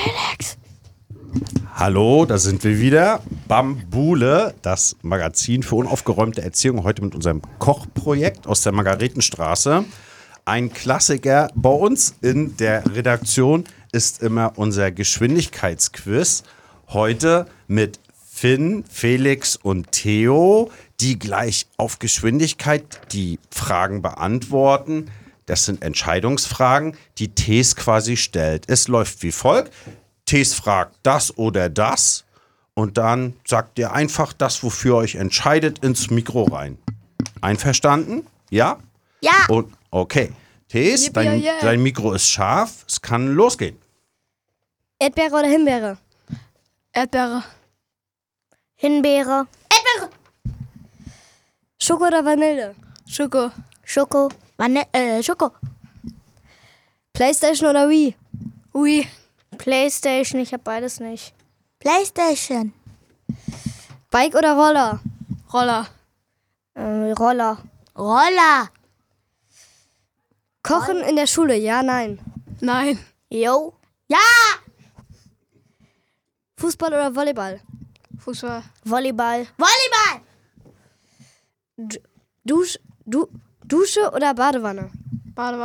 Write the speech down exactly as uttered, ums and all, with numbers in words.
Felix. Hallo, da sind wir wieder. Bambule, das Magazin für unaufgeräumte Erziehung, heute mit unserem Kochprojekt aus der Margaretenstraße. Ein Klassiker bei uns in der Redaktion ist immer unser Geschwindigkeitsquiz. Heute mit Finn, Felix und Theo, die gleich auf Geschwindigkeit die Fragen beantworten. Das sind Entscheidungsfragen, die Tees quasi stellt. Es läuft wie folgt. Tees fragt das oder das und dann sagt ihr einfach das, wofür ihr euch entscheidet, ins Mikro rein. Einverstanden? Ja? Ja. Und okay. Tees, Yippie, dein, yeah. dein Mikro ist scharf. Es kann losgehen. Erdbeere oder Himbeere? Erdbeere. Himbeere. Erdbeere. Schoko oder Vanille? Schoko. Schoko. Vanille, äh, Schoko. Playstation oder Wii? Ui. Playstation, ich hab beides nicht. Playstation. Bike oder Roller? Roller. Äh, Roller. Roller. Kochen in der Schule, ja, nein. Nein. Jo. Ja. Fußball oder Volleyball? Fußball. Volleyball. Volleyball. D- Dusch, du, Dusche oder Badewanne? Badewanne.